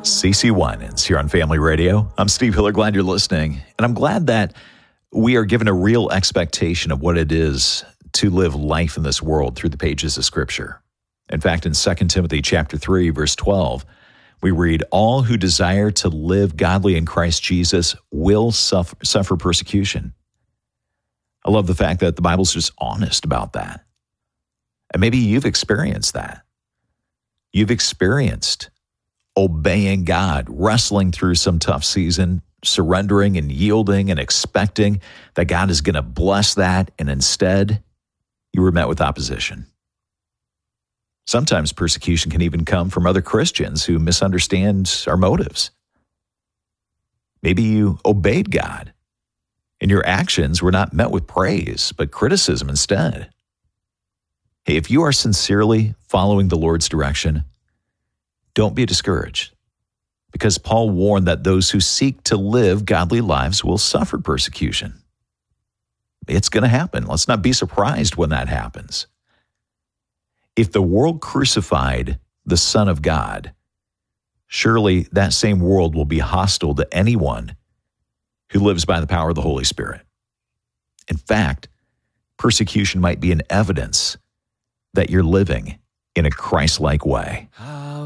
CC Winans here on Family Radio. I'm Steve Hiller. Glad you're listening. And I'm glad that we are given a real expectation of what it is to live life in this world through the pages of Scripture. In fact, in 2 Timothy chapter 3, verse 12, we read, "All who desire to live godly in Christ Jesus will suffer persecution." I love the fact that the Bible's just honest about that. And maybe you've experienced that. You've experienced obeying God, wrestling through some tough season, surrendering and yielding and expecting that God is going to bless that, and instead, you were met with opposition. Sometimes persecution can even come from other Christians who misunderstand our motives. Maybe you obeyed God, and your actions were not met with praise, but criticism instead. Hey, if you are sincerely following the Lord's direction, don't be discouraged, because Paul warned that those who seek to live godly lives will suffer persecution. It's going to happen. Let's not be surprised when that happens. If the world crucified the Son of God, surely that same world will be hostile to anyone who lives by the power of the Holy Spirit. In fact, persecution might be an evidence that you're living in a Christ-like way.